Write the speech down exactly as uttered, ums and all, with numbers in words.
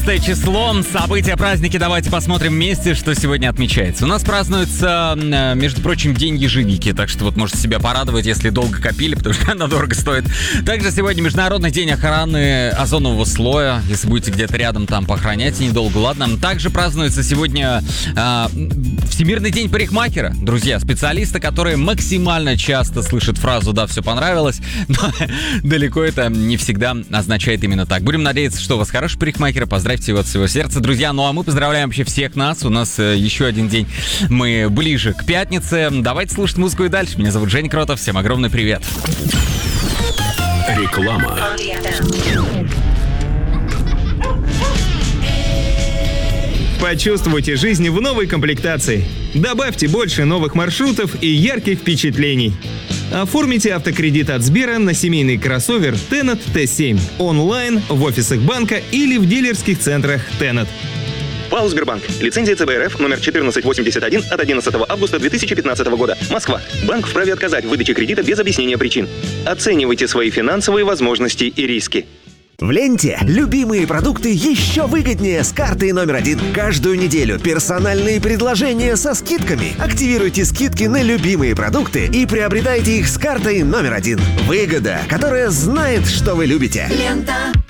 четырнадцатое число. События, праздники. Давайте посмотрим вместе, что сегодня отмечается. У нас празднуется, между прочим, День ежевики. Так что вот можете себя порадовать, если долго копили, потому что она дорого стоит. Также сегодня Международный день охраны озонового слоя. Если будете где-то рядом, там поохраняйте недолго, ладно? Также празднуется сегодня э, Всемирный день парикмахера. Друзья, специалисты, которые максимально часто слышат фразу «да, все понравилось», но далеко это не всегда означает именно так. Будем надеяться, что у вас хороший парикмахер. Поздравьте его от всего сердца, друзья. Ну а мы поздравляем вообще всех нас. У нас э, еще один день. Мы ближе к пятнице. Давайте слушать музыку и дальше. Меня зовут Женя Кротов. Всем огромный привет. Реклама. Почувствуйте жизнь в новой комплектации. Добавьте больше новых маршрутов и ярких впечатлений. Оформите автокредит от Сбера на семейный кроссовер Tennet Т семь онлайн, в офисах банка или в дилерских центрах Tennet. ПАО «Сбербанк». Лицензия Цэ Бэ Эр Эф номер четырнадцать восемьдесят один от одиннадцатого августа две тысячи пятнадцатого года. Москва. Банк вправе отказать в выдаче кредита без объяснения причин. Оценивайте свои финансовые возможности и риски. В ленте любимые продукты еще выгоднее с картой номер один. Каждую неделю персональные предложения со скидками. Активируйте скидки на любимые продукты и приобретайте их с картой номер один. Выгода, которая знает, что вы любите. Лента.